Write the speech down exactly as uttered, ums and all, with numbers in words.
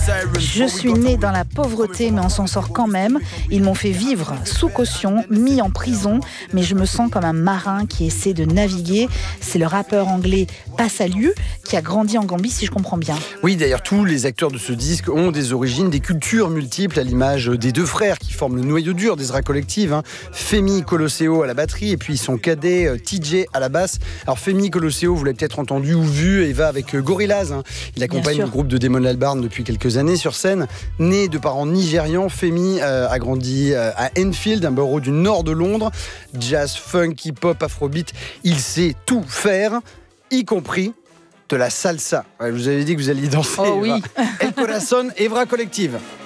Je suis né dans la pauvreté, mais on s'en sort quand même. Ils m'ont fait vivre sous caution, mis en prison, mais je me sens comme un marin qui essaie de naviguer. C'est le rappeur anglais Passalu qui a grandi en Gambie, si je comprends bien. Oui, d'ailleurs, tous les acteurs de ce disque ont des origines, des cultures multiples, à l'image des deux frères qui forment le noyau dur d'Ezra Collective. Hein. Femi Colosseo à la batterie et puis son cadet T J à la basse. Alors Femi Colosseo, vous l'avez peut-être entendu ou vu, et va avec Gorillaz. Hein. Il accompagne le groupe de Damon Albarn depuis quelques années sur scène. Né de parents nigérians, Femi euh, a grandi euh, à Enfield, un borough du nord de Londres. Jazz, funk, hip-hop, afrobeat, il sait tout faire, y compris de la salsa. Ouais, je vous avais dit que vous alliez danser. Oh oui. El Corazon, Ezra Collective.